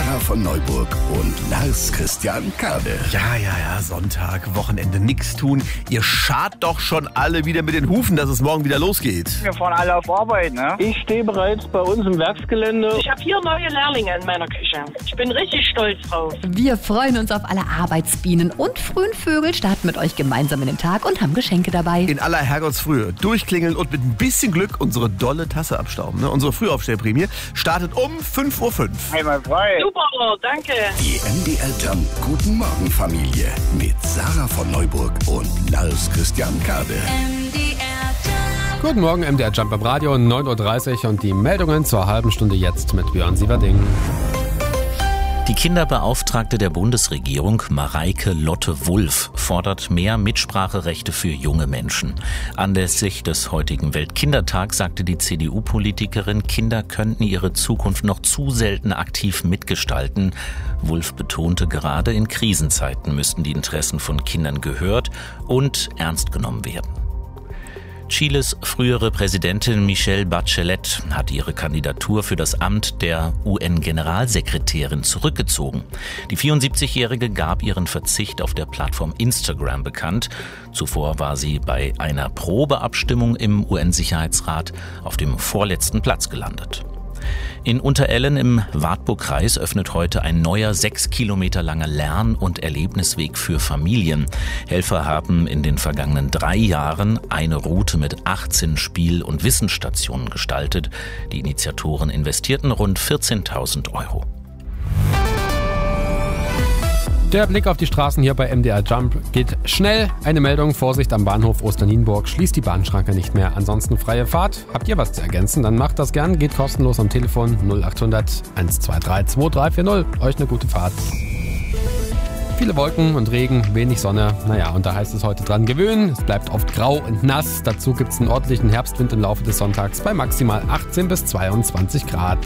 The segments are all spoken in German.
Sarah von Neuburg und Lars Christian Kade. Ja, Sonntag, Wochenende, nix tun. Ihr schart doch schon alle wieder mit den Hufen, dass es morgen wieder losgeht. Wir fahren alle auf Arbeit, ne? Ich stehe bereits bei uns im Werksgelände. Ich habe 4 neue Lehrlinge in meiner Küche. Ich bin richtig stolz drauf. Wir freuen uns auf alle Arbeitsbienen und frühen Vögel, starten mit euch gemeinsam in den Tag und haben Geschenke dabei. In aller Herrgottsfrühe durchklingeln und mit ein bisschen Glück unsere dolle Tasse abstauben. Ne? Unsere Frühaufstellprämie startet um 5:05 Uhr. Einmal frei. Super, danke. Die MDR Jump Guten Morgen Familie mit Sarah von Neuburg und Lars Christian Kade. Guten Morgen, MDR Jump im Radio, 9:30 Uhr und die Meldungen zur halben Stunde jetzt mit Björn Sieverding. Die Kinderbeauftragte der Bundesregierung, Mareike Lotte-Wulff, fordert mehr Mitspracherechte für junge Menschen. Anlässlich des heutigen Weltkindertags sagte die CDU-Politikerin, Kinder könnten ihre Zukunft noch zu selten aktiv mitgestalten. Wulff betonte, gerade in Krisenzeiten müssten die Interessen von Kindern gehört und ernst genommen werden. Chiles frühere Präsidentin Michelle Bachelet hat ihre Kandidatur für das Amt der UN-Generalsekretärin zurückgezogen. Die 74-Jährige gab ihren Verzicht auf der Plattform Instagram bekannt. Zuvor war sie bei einer Probeabstimmung im UN-Sicherheitsrat auf dem vorletzten Platz gelandet. In Unterellen im Wartburgkreis öffnet heute ein neuer 6 Kilometer langer Lern- und Erlebnisweg für Familien. Helfer haben in den vergangenen 3 Jahren eine Route mit 18 Spiel- und Wissensstationen gestaltet. Die Initiatoren investierten rund 14.000 Euro. Der Blick auf die Straßen hier bei MDR Jump geht schnell. Eine Meldung, Vorsicht am Bahnhof Osternienburg, schließt die Bahnschranke nicht mehr. Ansonsten freie Fahrt. Habt ihr was zu ergänzen? Dann macht das gern, geht kostenlos am Telefon 0800 123 2340. Euch eine gute Fahrt. Viele Wolken und Regen, wenig Sonne. Und da heißt es heute dran gewöhnen. Es bleibt oft grau und nass. Dazu gibt es einen ordentlichen Herbstwind im Laufe des Sonntags bei maximal 18 bis 22 Grad.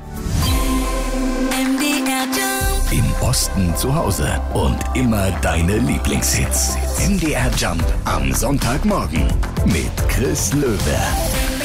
Im Osten zu Hause und immer deine Lieblingshits. MDR Jump am Sonntagmorgen mit Chris Löwe.